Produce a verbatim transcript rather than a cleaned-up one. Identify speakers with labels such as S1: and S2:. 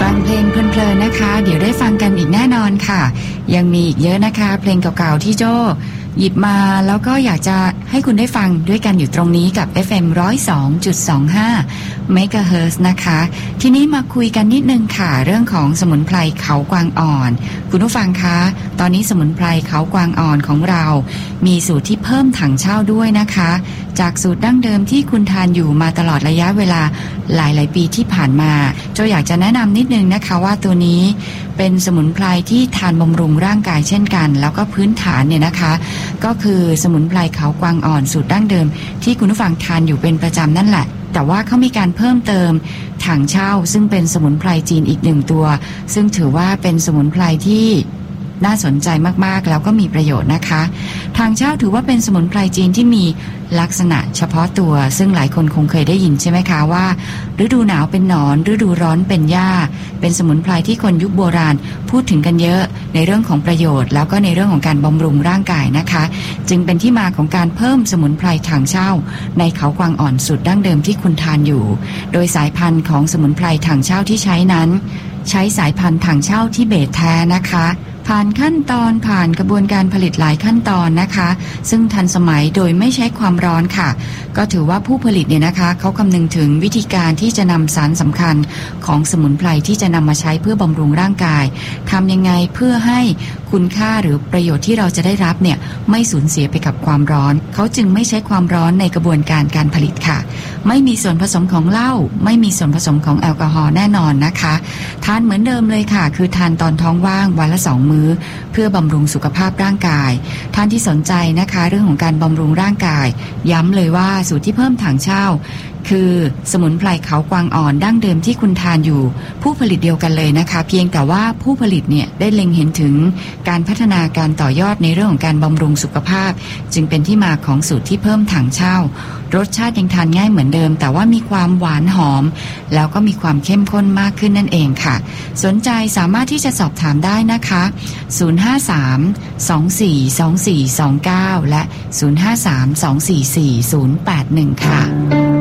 S1: ฟังเพลงเพลินๆนะคะเดี๋ยวได้ฟังกันอีกแน่นอนค่ะยังมีอีกเยอะนะคะเพลงเก่าๆที่โจ้หยิบมาแล้วก็อยากจะให้คุณได้ฟังด้วยกันอยู่ตรงนี้กับ เอฟ เอ็ม หนึ่งศูนย์สองจุดสองห้า เมกะเฮิรตซ์นะคะทีนี้มาคุยกันนิดนึงค่ะเรื่องของสมุนไพรเขากวางอ่อนคุณผู้ฟังคะตอนนี้สมุนไพรเขากวางอ่อนของเรามีสูตรที่เพิ่มถังเช่าด้วยนะคะจากสูตรดั้งเดิมที่คุณทานอยู่มาตลอดระยะเวลาหลายๆปีที่ผ่านมาโจอยากจะแนะนำนิดนึงนะคะว่าตัวนี้เป็นสมุนไพรที่ทานบำรุงร่างกายเช่นกันแล้วก็พื้นฐานเนี่ยนะคะก็คือสมุนไพรเขากวางอ่อนสูตรดั้งเดิมที่คุณผู้ฟังทานอยู่เป็นประจำนั่นแหละแต่ว่าเขามีการเพิ่มเติมถังเช่าซึ่งเป็นสมุนไพรจีนอีกหนึ่งตัวซึ่งถือว่าเป็นสมุนไพรที่น่าสนใจมากๆแล้วก็มีประโยชน์นะคะถังเช่าถือว่าเป็นสมุนไพรจีนที่มีลักษณะเฉพาะตัวซึ่งหลายคนคงเคยได้ยินใช่ไหมคะว่าฤดูหนาวเป็นหนอนฤดูร้อนเป็นหญ้าเป็นสมุนไพรที่คนยุคโบราณพูดถึงกันเยอะในเรื่องของประโยชน์แล้วก็ในเรื่องของการบำรุงร่างกายนะคะจึงเป็นที่มาของการเพิ่มสมุนไพรถังเช่าในเขากวางอ่อนสูตรดั้งเดิมที่คุณทานอยู่โดยสายพันธุ์ของสมุนไพรถังเช่าที่ใช้นั้นใช้สายพันธุ์ถังเช่าทิเบตแท้นะคะผ่านขั้นตอนผ่านกระบวนการผลิตหลายขั้นตอนนะคะซึ่งทันสมัยโดยไม่ใช้ความร้อนค่ะก็ถือว่าผู้ผลิตเนี่ยนะคะเขาคำนึงถึงวิธีการที่จะนำสารสำคัญของสมุนไพรที่จะนำมาใช้เพื่อบำรุงร่างกายทำยังไงเพื่อให้คุณค่าหรือประโยชน์ที่เราจะได้รับเนี่ยไม่สูญเสียไปกับความร้อนเขาจึงไม่ใช้ความร้อนในกระบวนการการผลิตค่ะไม่มีส่วนผสมของเหล้าไม่มีส่วนผสมของแอลกอฮอล์แน่นอนนะคะทานเหมือนเดิมเลยค่ะคือทานตอนท้องว่างวันละสองมื้อเพื่อบำรุงสุขภาพร่างกายท่านที่สนใจนะคะเรื่องของการบำรุงร่างกายย้ำเลยว่าสูตรที่เพิ่มถังเช่าคือสมุนไพรเขากวางอ่อนดั้งเดิมที่คุณทานอยู่ผู้ผลิตเดียวกันเลยนะคะเพียงแต่ว่าผู้ผลิตเนี่ยได้เล็งเห็นถึงการพัฒนาการต่อยอดในเรื่องของการบำรุงสุขภาพจึงเป็นที่มาของสูตรที่เพิ่มถังเช่ารสชาติยังทานง่ายเหมือนเดิมแต่ว่ามีความหวานหอมแล้วก็มีความเข้มข้นมากขึ้นนั่นเองค่ะสนใจสามารถที่จะสอบถามได้นะคะศูนย์ ห้า สาม สอง สี่ สอง สี่ สอง เก้าและศูนย์ ห้า สาม สอง สี่ สี่ ศูนย์ แปด หนึ่งค่ะ